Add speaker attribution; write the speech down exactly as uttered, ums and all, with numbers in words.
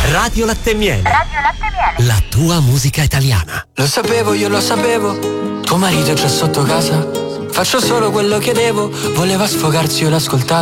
Speaker 1: Radio Latte e Miele.
Speaker 2: Radio Latte e Miele.
Speaker 1: La tua musica italiana.
Speaker 3: Lo sapevo, io lo sapevo. Tuo marito c'è sotto casa. Faccio solo quello che devo. Voleva sfogarsi, io l'ascoltavo.